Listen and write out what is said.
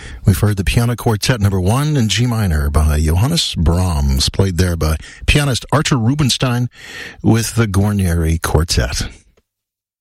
We've heard the Piano Quartet number 1 in G minor by Johannes Brahms, played there by pianist Archer Rubinstein with the Guarneri Quartet.